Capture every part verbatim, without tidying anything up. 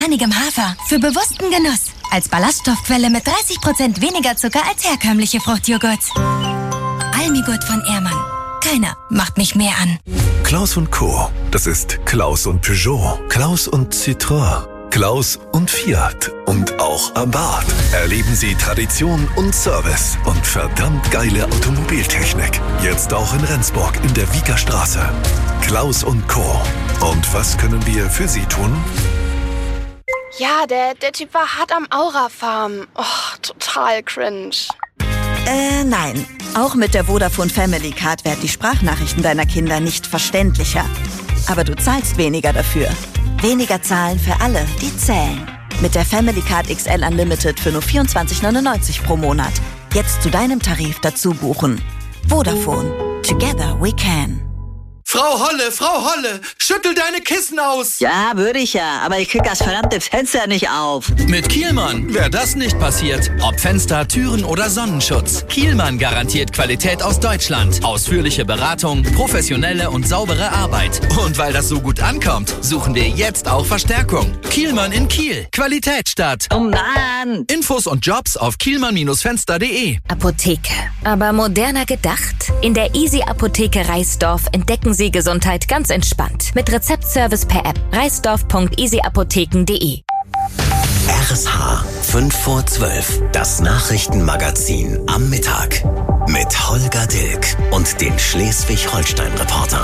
Kernigem Hafer für bewussten Genuss. Als Ballaststoffquelle mit dreißig Prozent weniger Zucker als herkömmliche Fruchtjoghurts. Almigut von Ehrmann. Keiner macht mich mehr an. Klaus und Co. Das ist Klaus und Peugeot, Klaus und Citroën, Klaus und Fiat und auch Abarth. Erleben Sie Tradition und Service und verdammt geile Automobiltechnik. Jetzt auch in Rendsburg in der Wiekerstraße. Klaus und Co. Und was können wir für Sie tun? Ja, der, der Typ war hart am Aura-Farm. Oh, total cringe. Äh, nein. Auch mit der Vodafone Family Card werden die Sprachnachrichten deiner Kinder nicht verständlicher. Aber du zahlst weniger dafür. Weniger zahlen für alle, die zählen. Mit der Family Card X L Unlimited für nur vierundzwanzig neunundneunzig pro Monat. Jetzt zu deinem Tarif dazu buchen. Vodafone. Together we can. Frau Holle, Frau Holle, schüttel deine Kissen aus! Ja, würde ich ja, aber ich krieg das verdammte Fenster nicht auf. Mit Kielmann wäre das nicht passiert. Ob Fenster, Türen oder Sonnenschutz. Kielmann garantiert Qualität aus Deutschland. Ausführliche Beratung, professionelle und saubere Arbeit. Und weil das so gut ankommt, suchen wir jetzt auch Verstärkung. Kielmann in Kiel. Qualität statt. Oh Mann! Infos und Jobs auf kielmann Fenster punkt de. Apotheke. Aber moderner gedacht? In der Easy Apotheke Reisdorf entdecken Sie Gesundheit ganz entspannt. Mit Rezeptservice per App. reisdorf punkt easy apotheken punkt de. R S H fünf vor zwölf. Das Nachrichtenmagazin am Mittag. Mit Holger Dilk und den Schleswig-Holstein-Reportern.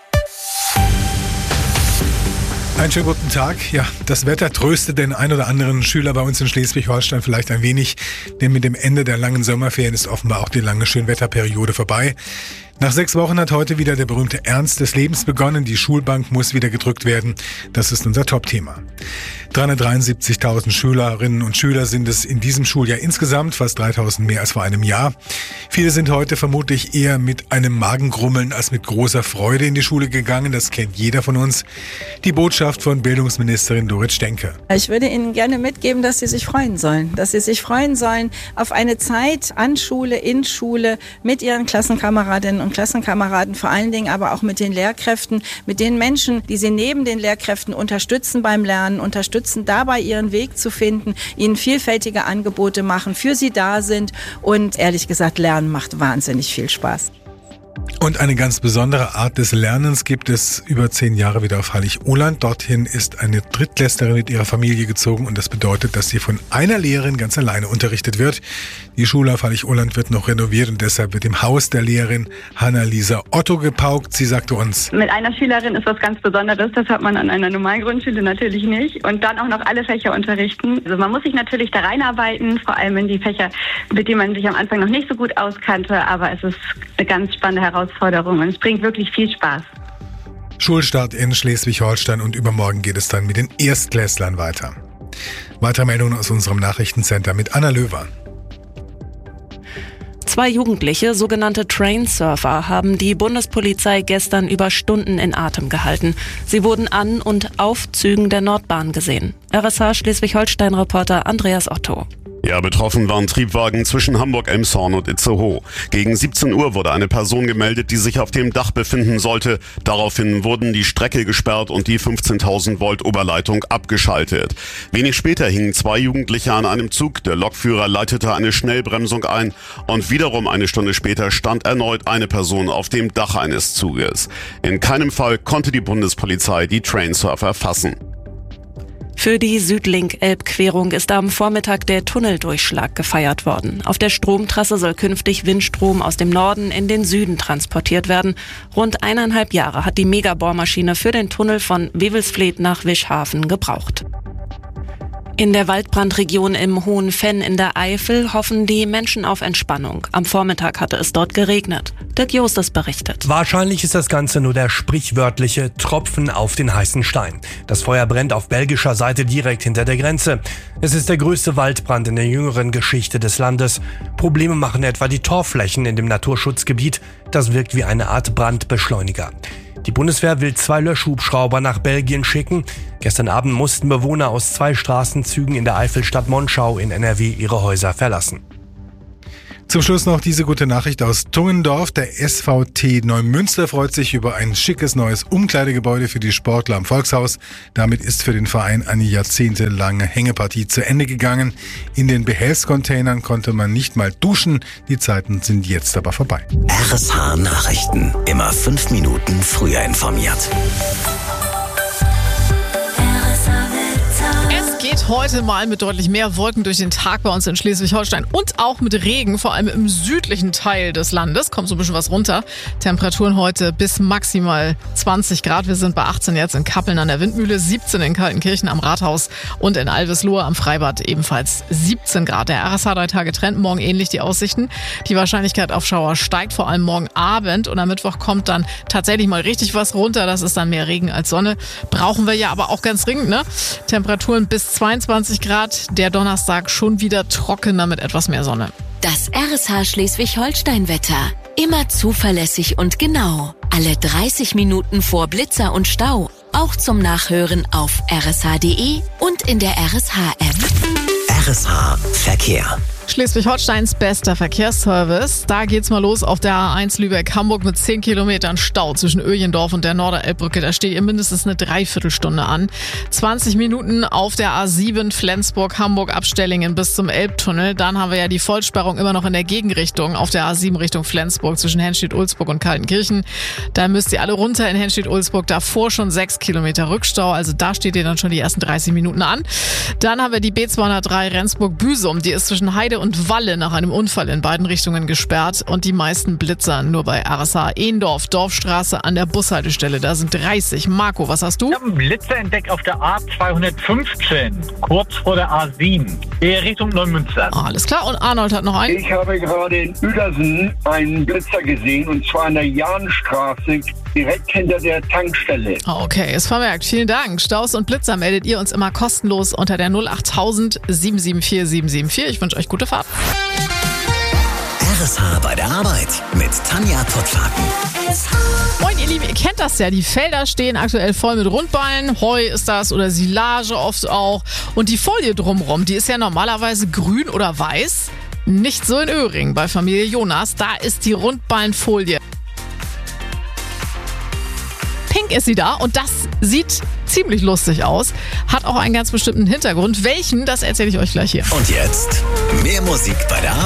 Einen schönen guten Tag. Ja, das Wetter tröstet den ein oder anderen Schüler bei uns in Schleswig-Holstein vielleicht ein wenig, denn mit dem Ende der langen Sommerferien ist offenbar auch die lange Schönwetterperiode vorbei. Nach sechs Wochen hat heute wieder der berühmte Ernst des Lebens begonnen. Die Schulbank muss wieder gedrückt werden. Das ist unser Top-Thema. dreihundertdreiundsiebzigtausend Schülerinnen und Schüler sind es in diesem Schuljahr insgesamt, fast dreitausend mehr als vor einem Jahr. Viele sind heute vermutlich eher mit einem Magengrummeln als mit großer Freude in die Schule gegangen. Das kennt jeder von uns. Die Botschaft von Bildungsministerin Dorit Stenke. Ich würde Ihnen gerne mitgeben, dass Sie sich freuen sollen. Dass Sie sich freuen sollen auf eine Zeit an Schule, in Schule, mit Ihren Klassenkameradinnen und Klassenkameraden, vor allen Dingen aber auch mit den Lehrkräften, mit den Menschen, die Sie neben den Lehrkräften unterstützen beim Lernen, unterstützen dabei, ihren Weg zu finden, ihnen vielfältige Angebote machen, für sie da sind und ehrlich gesagt, Lernen macht wahnsinnig viel Spaß. Und eine ganz besondere Art des Lernens gibt es über zehn Jahre wieder auf Heilig-Oland. Dorthin ist eine Drittklässlerin mit ihrer Familie gezogen und das bedeutet, dass sie von einer Lehrerin ganz alleine unterrichtet wird. Die Schule auf Heilig-Oland wird noch renoviert und deshalb wird im Haus der Lehrerin Hanna-Lisa Otto gepaukt. Sie sagte uns: Mit einer Schülerin ist was ganz Besonderes, das hat man an einer normalen Grundschule natürlich nicht. Und dann auch noch alle Fächer unterrichten. Also man muss sich natürlich da reinarbeiten, vor allem in die Fächer, mit denen man sich am Anfang noch nicht so gut auskannte, aber es ist eine ganz spannende Herausforderung und es bringt wirklich viel Spaß. Schulstart in Schleswig-Holstein und übermorgen geht es dann mit den Erstklässlern weiter. Weitere Meldungen aus unserem Nachrichtencenter mit Anna Löwer. Zwei Jugendliche, sogenannte Trainsurfer, haben die Bundespolizei gestern über Stunden in Atem gehalten. Sie wurden an und auf Zügen der Nordbahn gesehen. R S H Schleswig-Holstein-Reporter Andreas Otto. Ja, betroffen waren Triebwagen zwischen Hamburg-Elmshorn und Itzehoe. Gegen siebzehn Uhr wurde eine Person gemeldet, die sich auf dem Dach befinden sollte. Daraufhin wurden die Strecke gesperrt und die fünfzehntausend Volt Oberleitung abgeschaltet. Wenig später hingen zwei Jugendliche an einem Zug. Der Lokführer leitete eine Schnellbremsung ein und wiederum eine Stunde später stand erneut eine Person auf dem Dach eines Zuges. In keinem Fall konnte die Bundespolizei die Trainsurfer fassen. Für die Südlink-Elbquerung ist am Vormittag der Tunneldurchschlag gefeiert worden. Auf der Stromtrasse soll künftig Windstrom aus dem Norden in den Süden transportiert werden. Rund eineinhalb Jahre hat die Megabohrmaschine für den Tunnel von Wewelsfleth nach Wischhafen gebraucht. In der Waldbrandregion im Hohen Venn in der Eifel hoffen die Menschen auf Entspannung. Am Vormittag hatte es dort geregnet. Dirk Justus berichtet. Wahrscheinlich ist das Ganze nur der sprichwörtliche Tropfen auf den heißen Stein. Das Feuer brennt auf belgischer Seite direkt hinter der Grenze. Es ist der größte Waldbrand in der jüngeren Geschichte des Landes. Probleme machen etwa die Torfflächen in dem Naturschutzgebiet. Das wirkt wie eine Art Brandbeschleuniger. Die Bundeswehr will zwei Löschhubschrauber nach Belgien schicken. Gestern Abend mussten Bewohner aus zwei Straßenzügen in der Eifelstadt Monschau in N R W ihre Häuser verlassen. Zum Schluss noch diese gute Nachricht aus Tungendorf. Der S V T Neumünster freut sich über ein schickes neues Umkleidegebäude für die Sportler am Volkshaus. Damit ist für den Verein eine jahrzehntelange Hängepartie zu Ende gegangen. In den Behelfscontainern konnte man nicht mal duschen. Die Zeiten sind jetzt aber vorbei. R S H Nachrichten. Immer fünf Minuten früher informiert. Geht heute mal mit deutlich mehr Wolken durch den Tag bei uns in Schleswig-Holstein und auch mit Regen, vor allem im südlichen Teil des Landes. Kommt so ein bisschen was runter. Temperaturen heute bis maximal zwanzig Grad. Wir sind bei achtzehn jetzt in Kappeln an der Windmühle, siebzehn in Kaltenkirchen am Rathaus und in Alveslohe am Freibad ebenfalls siebzehn Grad. Der R S H drei Tage Trend, morgen ähnlich die Aussichten. Die Wahrscheinlichkeit auf Schauer steigt, vor allem morgen Abend, und am Mittwoch kommt dann tatsächlich mal richtig was runter. Das ist dann mehr Regen als Sonne. Brauchen wir ja aber auch ganz dringend, ne? Temperaturen bis zweiundzwanzig Grad, der Donnerstag schon wieder trockener mit etwas mehr Sonne. Das R S H Schleswig-Holstein-Wetter. Immer zuverlässig und genau. Alle dreißig Minuten vor Blitzer und Stau. Auch zum Nachhören auf r s h punkt d e und in der R S H-App. R S H Verkehr. Schleswig-Holsteins bester Verkehrsservice. Da geht's mal los auf der A eins Lübeck-Hamburg mit zehn Kilometern Stau zwischen Öjendorf und der Norderelbbrücke. Da steht ihr mindestens eine Dreiviertelstunde an. zwanzig Minuten auf der A sieben Flensburg-Hamburg-Abstellingen bis zum Elbtunnel. Dann haben wir ja die Vollsperrung immer noch in der Gegenrichtung auf der A sieben Richtung Flensburg zwischen Henstedt-Ulzburg und Kaltenkirchen. Da müsst ihr alle runter in Henstedt-Ulzburg. Davor schon sechs Kilometer Rückstau. Also da steht ihr dann schon die ersten dreißig Minuten an. Dann haben wir die B zweihundertdrei Rendsburg-Büsum. Die ist zwischen Heide und Walle nach einem Unfall in beiden Richtungen gesperrt und die meisten Blitzer nur bei R S H. Ehendorf, Dorfstraße an der Bushaltestelle, da sind dreißig. Marco, was hast du? Ich habe einen Blitzer entdeckt auf der A zweihundertfünfzehn, kurz vor der A sieben, eher Richtung Neumünster. Alles klar, und Arnold hat noch einen. Ich habe gerade in Uedersen einen Blitzer gesehen, und zwar an der Jahnstraße, direkt hinter der Tankstelle. Okay, ist vermerkt. Vielen Dank. Staus und Blitzer meldet ihr uns immer kostenlos unter der null acht tausend sieben sieben vier sieben sieben vier. Ich wünsche euch gute Fahrt. R S H bei der Arbeit mit Tanja Pottlaken. Moin ihr Lieben, ihr kennt das ja. Die Felder stehen aktuell voll mit Rundballen. Heu ist das oder Silage oft auch. Und die Folie drumrum, die ist ja normalerweise grün oder weiß. Nicht so in Öhring bei Familie Jonas. Da ist die Rundballenfolie. Pink ist sie da und das sieht ziemlich lustig aus. Hat auch einen ganz bestimmten Hintergrund. Welchen, das erzähle ich euch gleich hier. Und jetzt mehr Musik bei der Arbeit.